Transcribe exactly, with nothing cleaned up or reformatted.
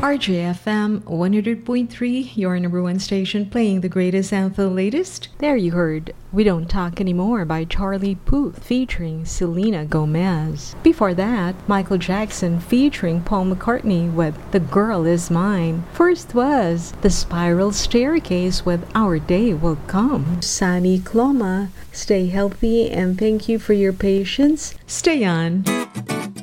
R J F M one hundred point three, your number one station playing the greatest and the latest. There you heard We Don't Talk Anymore by Charlie Puth featuring Selena Gomez. Before that, Michael Jackson featuring Paul McCartney with The Girl Is Mine. First was The Spiral Staircase with Our Day Will Come. Sunny Cloma, stay healthy and thank you for your patience. Stay on.